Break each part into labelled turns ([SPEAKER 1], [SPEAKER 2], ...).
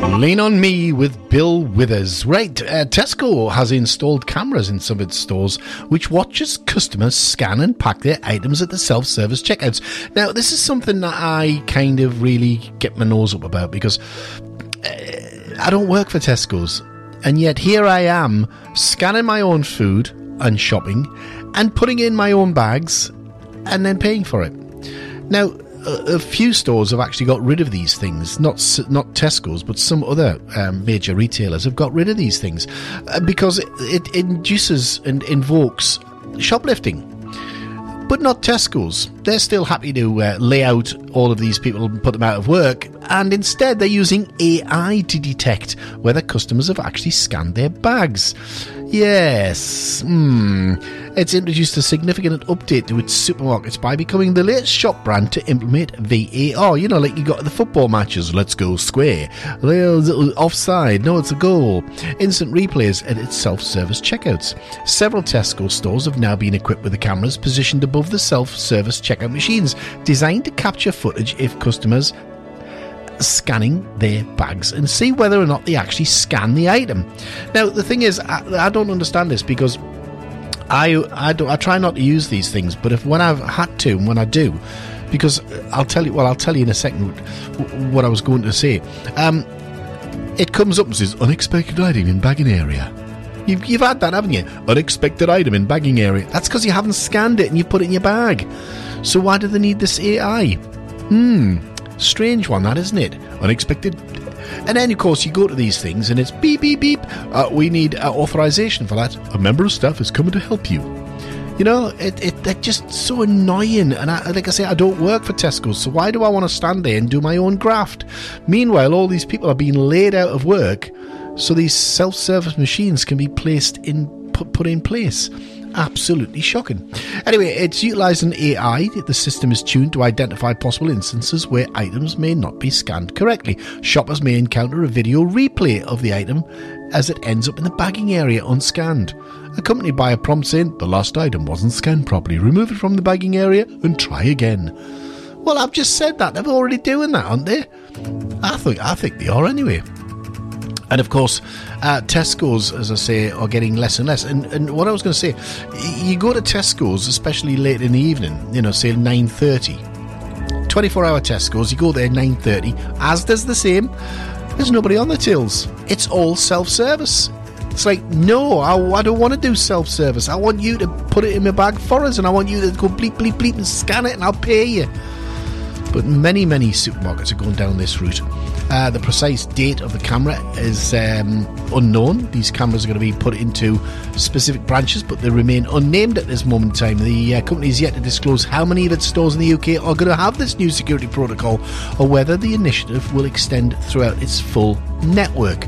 [SPEAKER 1] Lean on Me with Bill Withers. Right, Tesco has installed cameras in some of its stores which watches customers scan and pack their items at the self-service checkouts. Now, this is something that I kind of really get my nose up about because I don't work for Tesco's, and yet here I am scanning my own food and shopping and putting in my own bags and then paying for it. Now, a few stores have actually got rid of these things, not Tesco's, but some other major retailers have got rid of these things because it induces and invokes shoplifting. But not Tesco's. They're still happy to lay out all of these people and put them out of work, and instead they're using AI to detect whether customers have actually scanned their bags. Yes, it's introduced a significant update to its supermarkets by becoming the latest shop brand to implement VAR. You know, like you got at the football matches, let's go square, offside, no, it's a goal. Instant replays at its self-service checkouts. Several Tesco stores have now been equipped with the cameras positioned above the self-service checkout machines, designed to capture footage if customers scanning their bags and see whether or not they actually scan the item. Now, the thing is, I don't understand this because I try not to use these things, but when I've had to and when I do, because I'll tell you in a second what I was going to say. It comes up and says unexpected item in bagging area. You've had that, haven't you? Unexpected item in bagging area. That's because you haven't scanned it and you put it in your bag. So why do they need this AI? Strange one, that, isn't it? Unexpected. And then, of course, you go to these things and it's beep, beep, beep. We need authorization for that. A member of staff is coming to help you. You know, they're just so annoying. And like I say, I don't work for Tesco's, so why do I want to stand there and do my own graft? Meanwhile, all these people are being laid out of work so these self-service machines can be put in place. Absolutely shocking. Anyway, it's utilising AI. The system is tuned to identify possible instances where items may not be scanned correctly. Shoppers may encounter a video replay of the item as it ends up in the bagging area unscanned, accompanied by a prompt saying, the lost item wasn't scanned properly. Remove it from the bagging area and try again. Well, I've just said that. They're already doing that, aren't they? I think they are anyway. And of course, Tesco's, as I say, are getting less and less. And what I was going to say, you go to Tesco's, especially late in the evening, you know, say 9:30. 24-hour Tesco's, you go there 9:30, Asda's the same. There's nobody on the tills. It's all self-service. It's like, no, I don't want to do self-service. I want you to put it in my bag for us, and I want you to go bleep, bleep, bleep and scan it, and I'll pay you. But many, many supermarkets are going down this route. The precise date of the camera is unknown. These cameras are going to be put into specific branches, but they remain unnamed at this moment in time. The company is yet to disclose how many of its stores in the UK are going to have this new security protocol, or whether the initiative will extend throughout its full network.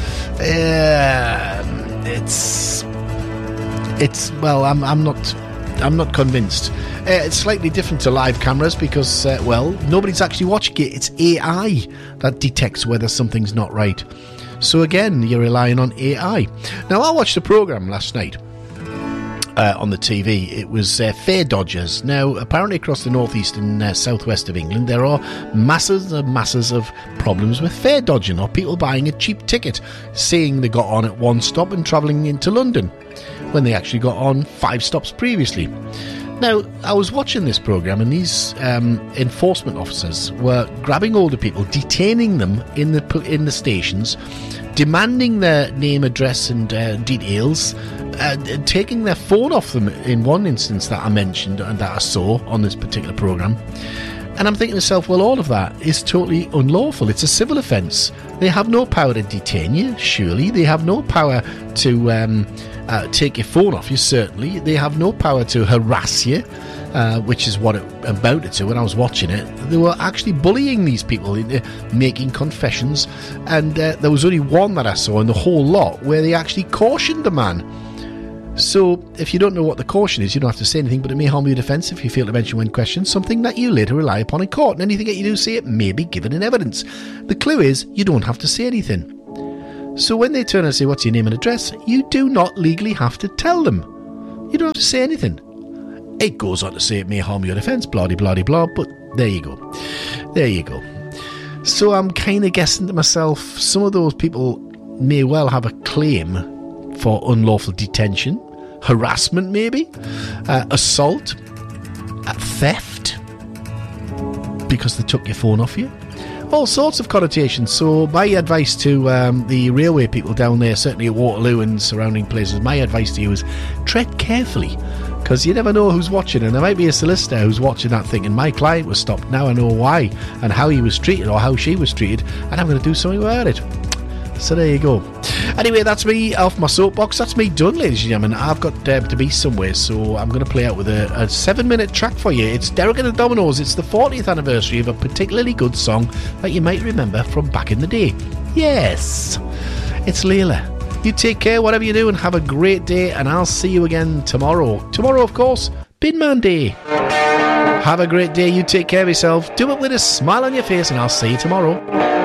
[SPEAKER 1] Well, I'm not convinced. It's slightly different to live cameras because, nobody's actually watching it. It's AI that detects whether something's not right. So again, you're relying on AI. Now, I watched a programme last night on the TV. It was Fare Dodgers. Now, apparently across the northeast and southwest of England, there are masses and masses of problems with fare dodging, or people buying a cheap ticket, saying they got on at one stop and travelling into London, when they actually got on 5 stops previously. Now, I was watching this programme, and these enforcement officers were grabbing older people, detaining them in the stations, demanding their name, address and details, taking their phone off them in one instance that I mentioned and that I saw on this particular programme. And I'm thinking to myself, well, all of that is totally unlawful. It's a civil offence. They have no power to detain you, surely. They have no power to take your phone off you, certainly. They have no power to harass you, which is what it amounted to when I was watching it. They were actually bullying these people into making confessions, and there was only one that I saw in the whole lot where they actually cautioned the man. So, if you don't know what the caution is, you don't have to say anything, but it may harm your defence if you fail to mention when questioned something that you later rely upon in court, and anything that you do say it may be given in evidence. The clue is, you don't have to say anything. So when they turn and say, what's your name and address, you do not legally have to tell them. You don't have to say anything. It goes on to say it may harm your defence, blah, blah, blah, blah, but there you go. There you go. So I'm kind of guessing to myself, some of those people may well have a claim for unlawful detention, harassment maybe, assault, theft, because they took your phone off you. All sorts of connotations. So my advice to the railway people down there, certainly at Waterloo and surrounding places, my advice to you is tread carefully, because you never know who's watching, and there might be a solicitor who's watching that thinking, my client was stopped, now I know why and how he was treated or how she was treated, and I'm going to do something about it. So there you go. Anyway, that's me off my soapbox. That's me done, ladies and gentlemen. I've got to be somewhere, so I'm going to play out with a 7-minute track for you. It's Derek and the Dominoes. It's the 40th anniversary of a particularly good song that you might remember from back in the day. Yes, it's Layla. You take care, whatever you do, and have a great day, and I'll see you again tomorrow. Tomorrow, of course, Bin Man Day. Have a great day. You take care of yourself. Do it with a smile on your face, and I'll see you tomorrow.